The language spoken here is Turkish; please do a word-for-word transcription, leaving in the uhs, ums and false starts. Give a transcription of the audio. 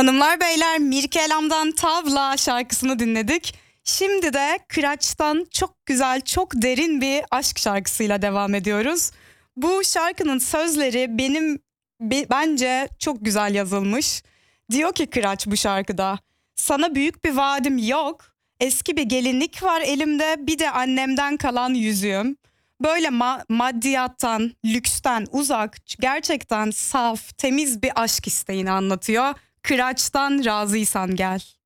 Hanımlar beyler, Mirkelam'dan Tavla şarkısını dinledik. Şimdi de Kıraç'tan çok güzel, çok derin bir aşk şarkısıyla devam ediyoruz. Bu şarkının sözleri benim be- bence çok güzel yazılmış. Diyor ki Kıraç bu şarkıda: sana büyük bir vaadim yok. Eski bir gelinlik var elimde, bir de annemden kalan yüzüğüm. Böyle ma- maddiyattan, lüksten uzak, gerçekten saf, temiz bir aşk isteğini anlatıyor. Kıraç'tan Razıysan Gel.